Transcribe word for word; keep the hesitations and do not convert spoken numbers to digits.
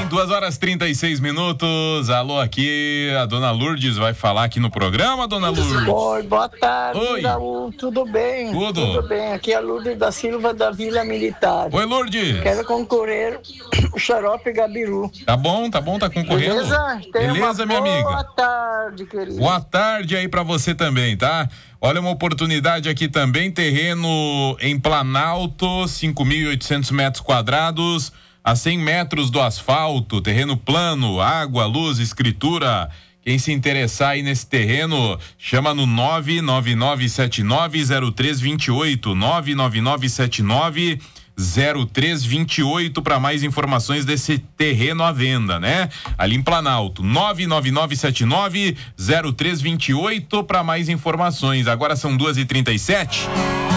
duas horas e trinta e seis minutos. Alô, aqui, a dona Lourdes vai falar aqui no programa, dona Lourdes. Oi, boa tarde, Oi. Raul. Tudo bem? Tudo. Tudo bem. Aqui é a Lourdes da Silva da Vila Militar. Oi, Lourdes. Quero concorrer o Xarope Gabiru. Tá bom, tá bom, tá concorrendo. Beleza? Tenha Beleza, uma minha amiga. Boa tarde, querido. Boa tarde aí pra você também, tá? Olha uma oportunidade aqui também, terreno em Planalto, cinco mil e oitocentos metros quadrados, a cem metros do asfalto, terreno plano, água, luz, escritura. Quem se interessar aí nesse terreno, chama no nove nove nove sete nove zero três dois oito, nove nove nove sete nove zero três dois oito para mais informações desse terreno à venda, né? Ali em Planalto, nove nove nove sete nove zero três dois oito para mais informações. Agora são duas e trinta e sete.